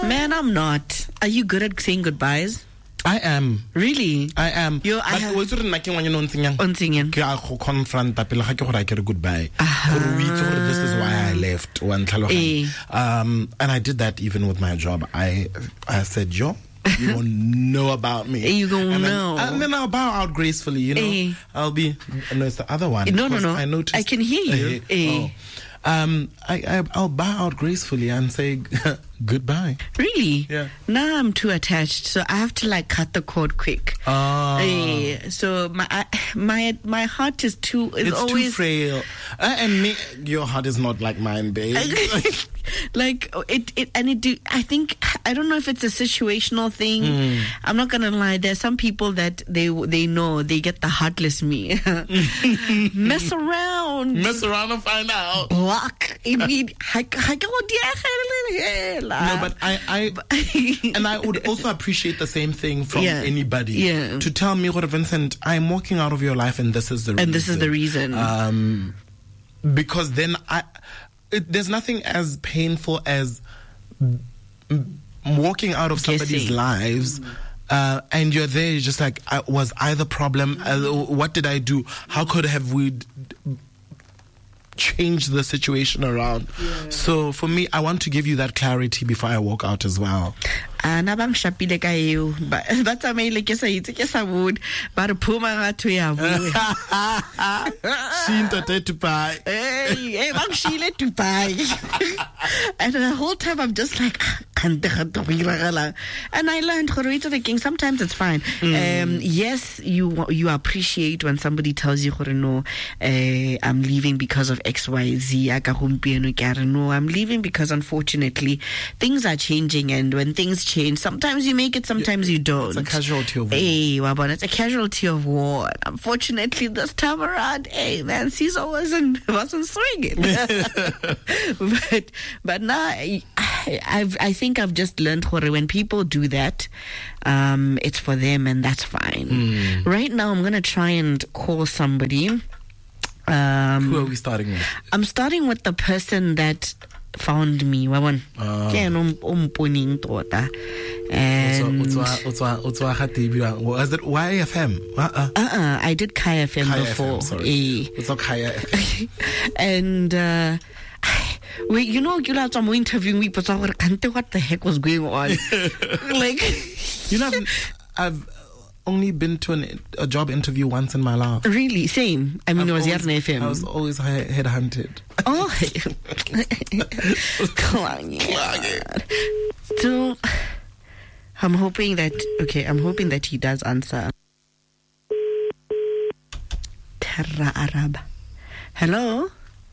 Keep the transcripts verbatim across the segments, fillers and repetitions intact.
Man, I'm not. Are you good at saying goodbyes? I am. Really? I am. Yo, I but have- was it like when you know ntsenyang? Ontsenyang. Ke a go confront pele ga ke gore a ke re goodbye. Aha. Gore o itse gore this is why I left. Wa ntlhaloganya. Eh. Um and I did that even with my job. I I said, "Yo, you won't know about me." Eh, you gonna and then, know. And then I'll bow out gracefully, you know. Eh. I'll be no, it's the other one. No, no, because no. I noticed I can hear you. Eh, Eh. oh. Um I, I I'll bow out gracefully and say goodbye. Really? Yeah. Now I'm too attached, so I have to like cut the cord quick. Ah. Eh, so my I, my my heart is too is It's always too frail. Uh, and me, your heart is not like mine, babe. like it, it and it do I think I don't know if it's a situational thing. Mm. I'm not gonna lie, there's some people that they they know they get the heartless me. Mess around. Mess around and find out. Block. I mean, No, but I, I and I would also appreciate the same thing from Yeah. anybody. Yeah. To tell me, what Vincent, I'm walking out of your life, and this is the reason. And this is the reason. Um, because then I, it, there's nothing as painful as m- walking out of somebody's Guessing. lives. Uh, and you're there, you're just like, I, was I the problem? Uh, what did I do? How could have we d- changed the situation around? Yeah. So for me, I want to give you that clarity before I walk out as well. ana bang shapile ka eo ba ba tsamaile ke sa itse ke sa bone ba re phuma ga thwe ya bua Shinta Tupai. hey hey bang shile tupai and the whole time I'm just like and I learned the king sometimes it's fine. mm. um yes you you appreciate when somebody tells you no uh, I'm leaving because of X Y Z no I'm leaving because unfortunately things are changing, and when things change sometimes you make it, sometimes you don't. It's a casualty of war. Hey, Wabon, it's a casualty of war. Unfortunately, this time around, hey, man, Caesar wasn't wasn't swinging. but but now I, I've I think I've just learned when people do that, um, it's for them, and that's fine. Mm. Right now, I'm gonna try and call somebody. Um, Who are we starting with? I'm starting with the person that found me. Wabon, Ah. ke no umponing tota. And Was it Y F M? Uh-uh. Uh-uh, I did Kaya F M Kaya before. F M, sorry. Eh. It's not Kaya F M. And uh wait, you know, you know, I'm interviewing me, but I can't tell what the heck was going on. Like, You know, I've, I've only been to an, a job interview once in my life. really, same. I mean, I've it was always- Yarn F M. I was always he- headhunted. Oh, so I'm hoping that okay, I'm hoping that he does answer. Terra Arab. Hello.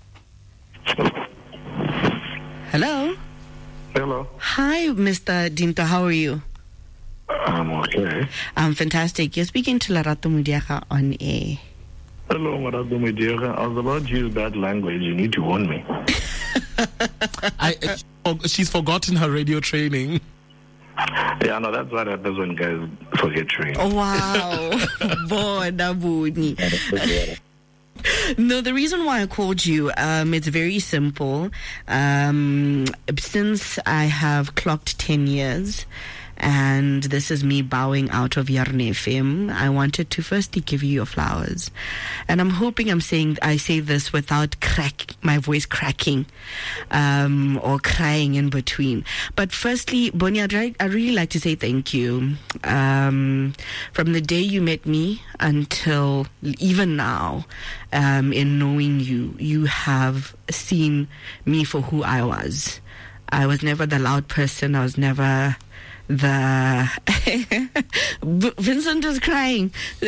Hello. Hello. Hi, Mister Dinto. How are you? I'm okay. I'm fantastic. You're speaking to Larato Mudiaka on air. Hello, Marado Medira. I was about to use bad language. You need to warn me. I, oh, she's forgotten her radio training. Yeah, no, that's what happens when guys forget training. Oh, wow. Bona buni. No, the reason why I called you, um, it's very simple. Um, since I have clocked ten years, and this is me bowing out of Yarn F M, I wanted to firstly give you your flowers. And I'm hoping I'm saying, I say this without crack, my voice cracking, um, or crying in between. But firstly, Bonnie, I'd, ri- I'd really like to say thank you. Um, from the day you met me until even now, um, in knowing you, you have seen me for who I was. I was never the loud person. I was never the Vincent is crying.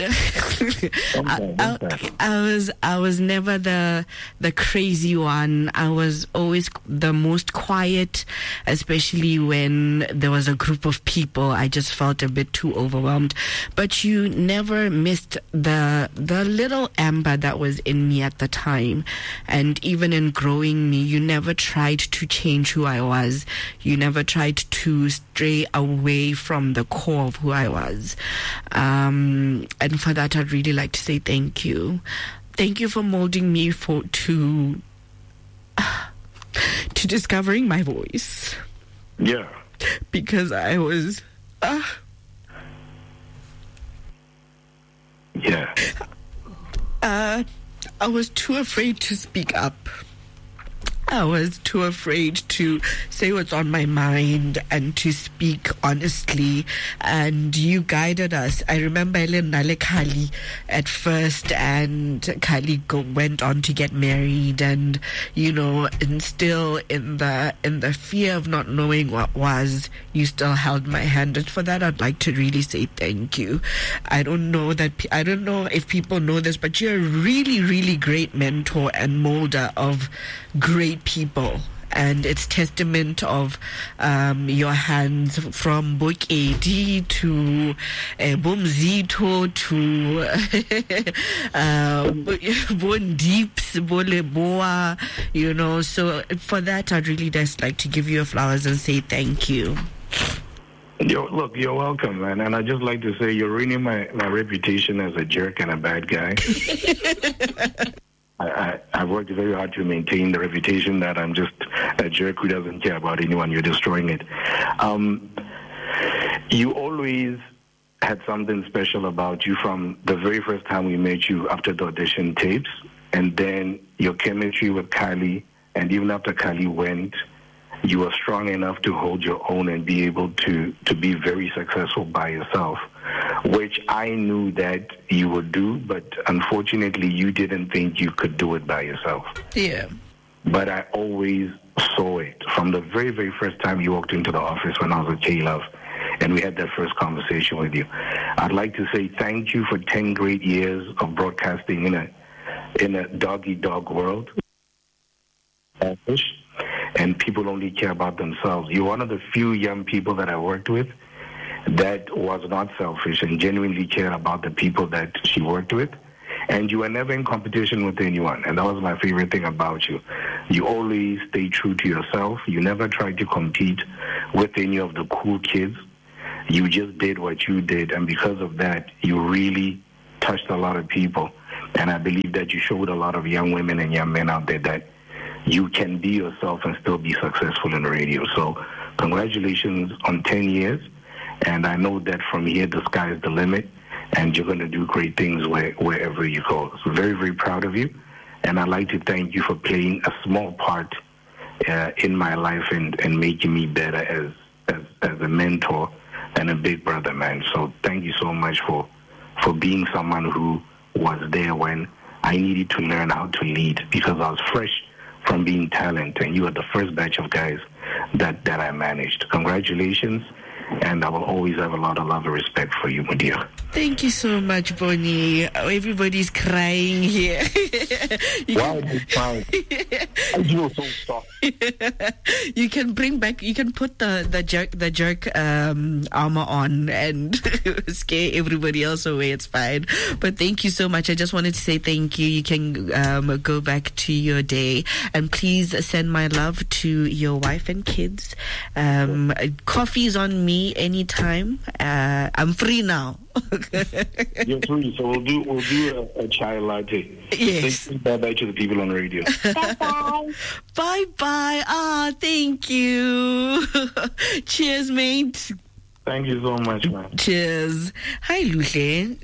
I, I, I was I was never the the crazy one. I was always the most quiet, especially when there was a group of people. I just felt a bit too overwhelmed. But you never missed the the little amber that was in me at the time, and even in growing me, you never tried to change who I was. You never tried to stray away from the core of who I was. Um, and for that, I'd really like to say thank you. Thank you for molding me for to uh, to discovering my voice. Yeah, because I was. Uh, Yeah. uh, I was too afraid to speak up. I was too afraid to say what's on my mind and to speak honestly. And you guided us. I remember Nale Kali at first, and Kali go, went on to get married, and you know, and still in the in the fear of not knowing what was, you still held my hand. And for that, I'd like to really say thank you. I don't know that pe- I don't know if people know this, but you're a really, really great mentor and molder of great people, and it's testament of um, your hands from Book A D to uh, Bomzito to uh, Bon Deeps, Boleboa, you know. So for that, I'd really just like to give you your flowers and say thank you. Yo, look, you're welcome, man. And I'd just like to say you're ruining my, my reputation as a jerk and a bad guy. I, I, I've worked very hard to maintain the reputation that I'm just a jerk who doesn't care about anyone. You're destroying it. Um, you always had something special about you from the very first time we met you after the audition tapes, and then your chemistry with Kali, and even after Kali went, you were strong enough to hold your own and be able to, to be very successful by yourself, which I knew that you would do, but unfortunately you didn't think you could do it by yourself. Yeah. But I always saw it from the very, very first time you walked into the office when I was at K-Love, and we had that first conversation with you. I'd like to say thank you for ten great years of broadcasting in a in a dog-eat-dog world. And people only care about themselves. You're one of the few young people that I worked with that was not selfish and genuinely cared about the people that she worked with. And you were never in competition with anyone. And that was my favorite thing about you. You always stayed true to yourself. You never tried to compete with any of the cool kids. You just did what you did. And because of that, you really touched a lot of people. And I believe that you showed a lot of young women and young men out there that you can be yourself and still be successful in radio. So congratulations on ten years. And I know that from here, the sky is the limit, and you're going to do great things where, wherever you go. So very, very proud of you. And I'd like to thank you for playing a small part uh, in my life and, and making me better as, as as a mentor and a big brother, man. So thank you so much for, for being someone who was there when I needed to learn how to lead, because I was fresh from being talent, and you were the first batch of guys that, that I managed. Congratulations, and I will always have a lot of love and respect for you, my dear. Thank you so much, Bonnie. Oh, everybody's crying here. Why am I crying? I feel so soft. You can bring back, you can put the, the jerk the jerk um, armor on and scare everybody else away. It's fine. But thank you so much. I just wanted to say thank you. You can um, go back to your day, and please send my love to your wife and kids. Um, coffee's on me anytime. Uh, I'm free now. You're free, so we'll do we'll do a, a chai latte. Yes. Bye bye to the people on the radio. Bye bye. Bye bye. Ah, thank you. Cheers, mate. Thank you so much, man. Cheers. Hi, Luhle.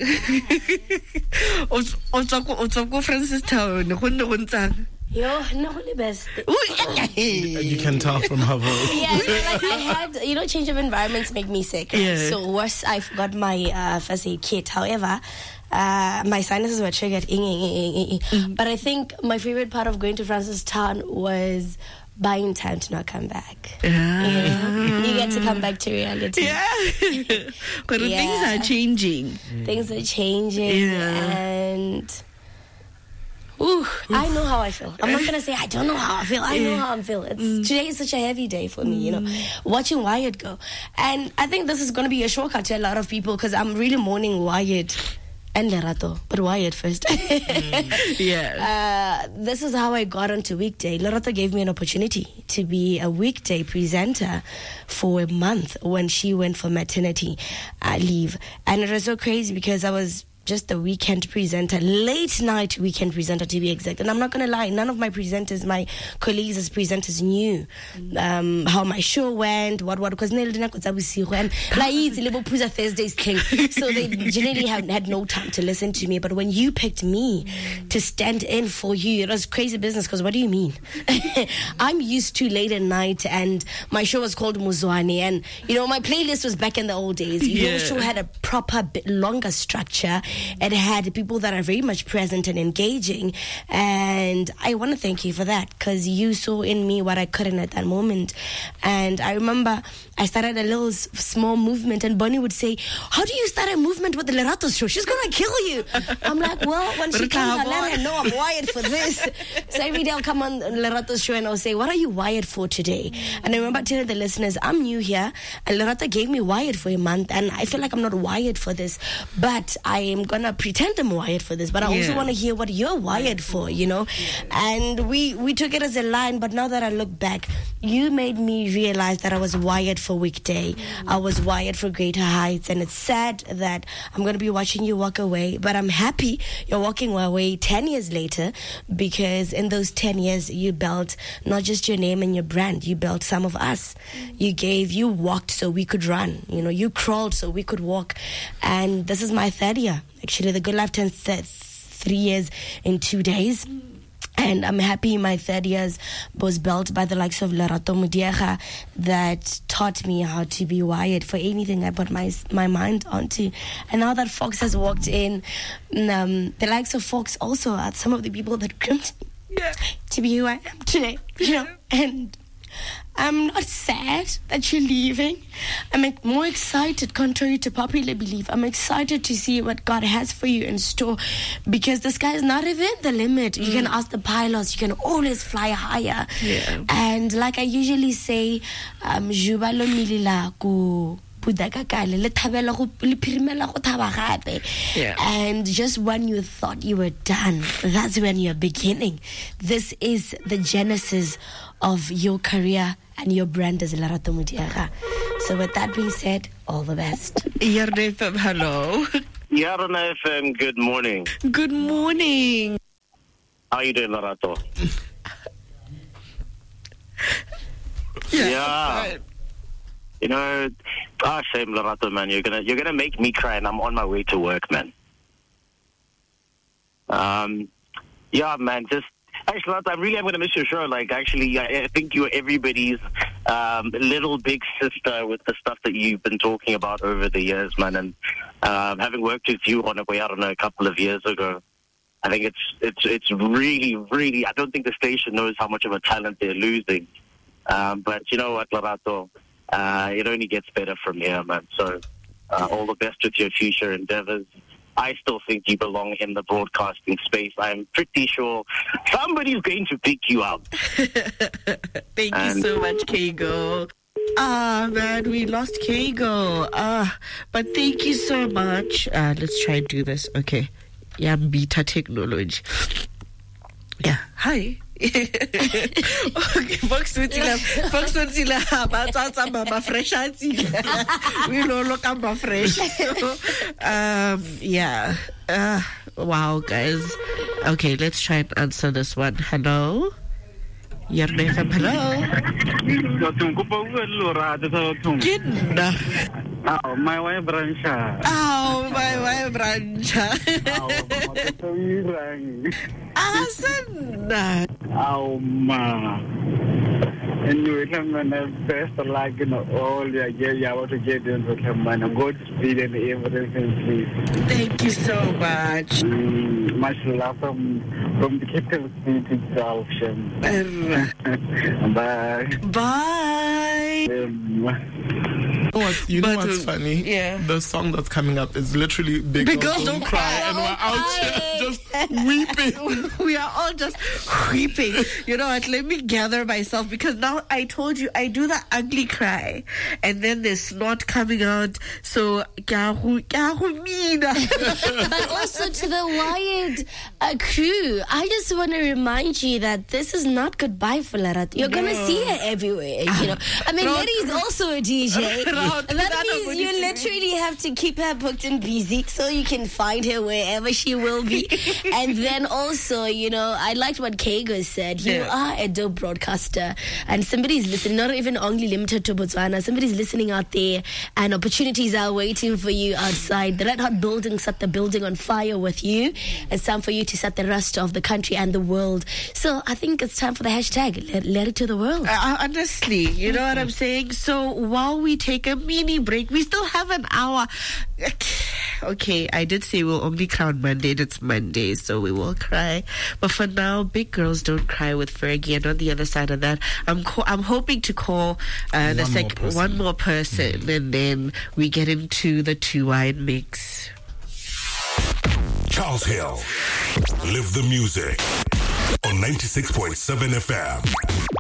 O tswa ko o tswa ko Francistown. Go nne go ntang. Yo, no, the best. You can tell from her voice. Yeah, you know, like I had, you know, change of environments make me sick. Yeah. So worse, I forgot my uh, first aid kit. However, uh, my sinuses were triggered. Mm-hmm. But I think my favorite part of going to Francistown was buying time to not come back. Yeah. Yeah. You get to come back to reality. Yeah. But Yeah. things are changing. Things are changing, Yeah. and ooh, I know how I feel. I'm not gonna say I don't know how I feel. I know how I feel. It's Mm. today is such a heavy day for me, you know, watching Wyatt go, and I think this is gonna be a shortcut to a lot of people because I'm really mourning Wyatt and Lerato, but Wyatt first. Yeah. Uh, this is how I got onto Weekday. Lerato gave me an opportunity to be a weekday presenter for a month when she went for maternity uh, leave, and it was so crazy because I was just the weekend presenter, late night weekend presenter to be exact. And I'm not going to lie, none of my presenters, my colleagues as presenters knew um, how my show went, what, what, because and like it's a little Puza Thursdays thing. So they generally had, had no time to listen to me. But when you picked me to stand in for you, it was crazy business, because what do you mean? I'm used to late at night, and my show was called Muzwani, and you know, my playlist was back in the old days. Yeah. Your show had a proper bit longer structure. It had people that are very much present and engaging, and I want to thank you for that, because you saw in me what I couldn't at that moment. And I remember I started a little s- small movement, and Bonnie would say, how do you start a movement with the Lerato show? She's gonna kill you. I'm like, well, when she comes, I'll let her know I'm wired for this. So every day I'll come on Lerato's show and I'll say, what are you wired for today? And I remember telling the listeners, I'm new here, and Lerato gave me wired for a month, and I feel like I'm not wired for this, but I am gonna pretend I'm wired for this, but I Yeah. also want to hear what you're wired for, you know. And we we took it as a line, but now that I look back, you made me realize that I was wired for weekday. I was wired for greater heights, and it's sad that I'm going to be watching you walk away, but I'm happy you're walking away ten years later, because in those ten years you built not just your name and your brand, you built some of us. You gave, you walked so we could run, you know, you crawled so we could walk. And this is my third year. Actually, the Good Life turns th- three years in two days. And I'm happy my third years was built by the likes of Lerato Mudiega, that taught me how to be wired for anything I put my my mind onto. And now that Fox has walked in, um, the likes of Fox also are some of the people that groomed me Yeah. to be who I am today. You know, and I'm not sad that you're leaving. I'm like, more excited, contrary to popular belief. I'm excited to see what God has for you in store, because the sky is not even the limit. You can ask the pilots, you can always fly higher. Yeah. And like I usually say, um, Juba lo milila ku pudakakale, le thabela go le phirimela go thaba gape. Yeah. And just when you thought you were done, that's when you're beginning. This is the genesis of your career and your brand as Lerato Mudiega. So with that being said, all the best. Yarn F M, hello. Yarn F M, good morning. Good morning. How you doing, Lerato? Yeah. Yeah. Fine. You know, ah, shame, Lerato, man. You're gonna you're gonna make me cry, and I'm on my way to work, man. Um, yeah, man. Just actually, Lerato, I really am gonna miss your show. Like, actually, I, I think you're everybody's um, little big sister with the stuff that you've been talking about over the years, man. And um, having worked with you on a way, I don't know, a couple of years ago, I think it's it's it's really, really. I don't think the station knows how much of a talent they're losing. Um, but you know what, Lerato? Uh, it only gets better from here, man. So uh, all the best with your future endeavors. I still think you belong in the broadcasting space. I'm pretty sure somebody's going to pick you up. Thank And- you so much, Kago. Ah, man, we lost Kago. Ah, but thank you so much. Uh, let's try and do this. Okay. Yeah, beta technology. Yeah, hi. Okay, Fox Wutila, Fox Wutila, Batata Baba Fresh. We don't look at fresh. So, um, yeah. Uh, wow, guys. Okay, let's try and answer this one. Hello? Yarn F M, hello? Kidna. Oh, my wife Brancha. Oh, my wife Brancha. Asan. Oh, ma. And you come and best like you know all your yeah, yeah, what to get into come and God speed and everything, please. Thank you so much. Mm, much love from from the capital city itself. Bye. Bye. Um, You know what's, you know But, what's uh, funny? yeah. The song that's coming up is literally Big, Big Girls, Girls Don't, Don't Cry, Cry. and we're out here just weeping. We are all just weeping. You know what? Let me gather myself, because now I told you I do the ugly cry, and then there's snot coming out. So, But also to the Wired uh, crew, I just want to remind you that this is not goodbye for Lerato. You're going to see her everywhere, you know. I mean, No. Letty's also a D J. out. That means you literally have to keep her booked and busy so you can find her wherever she will be. And then also, you know, I liked what Kago said. You Yeah. are a dope broadcaster, and somebody's listening, not even only limited to Botswana. Somebody's listening out there, and opportunities are waiting for you outside. The Red Hot Building set the building on fire with you. It's time for you to set the rest of the country and the world. So I think it's time for the hashtag. Let, let it to the world. Uh, honestly, you know what I'm saying? So while we take a mini break, we still have an hour. Okay, I did say we'll only crown Monday, and it's Monday, so we will cry. But for now, big girls don't cry with Fergie. And on the other side of that, I'm co- I'm hoping to call uh, the One sec- more person. one more person, mm. and then we get into the two wine mix. Charles Hill, live the music on ninety-six point seven F M.